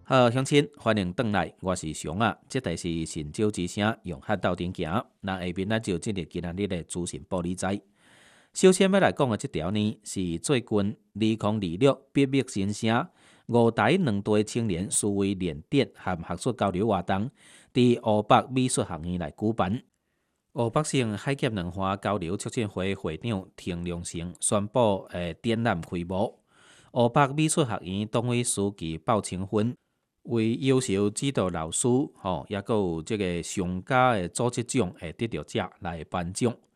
好，乡亲，欢迎转来，我是熊啊。这台是神州之声，用黑斗阵行。那下面咱就进入今仔日的资讯报理财。首先要来讲的这条呢，是最近2026闭幕新生五台两队青年思维练点和学术交流活动，伫湖北美术学院来举办。湖北省海峡文化交流促进会会长田良成宣布，展览开幕。湖北美术学院党委书记鲍清芬为优秀指导老师，也有这个上佳的组织奖得到者来颁奖。